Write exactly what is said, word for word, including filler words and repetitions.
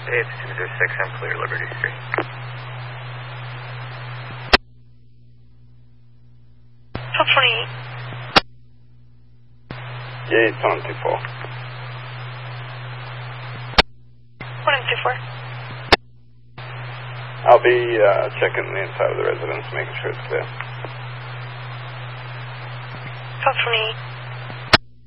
It's two zero six, I'm clear, Liberty Street. twelve twenty-eight. Yeah, it's on two four. one two four. I'll be uh, checking the inside of the residence, making sure it's clear. twelve twenty-eight.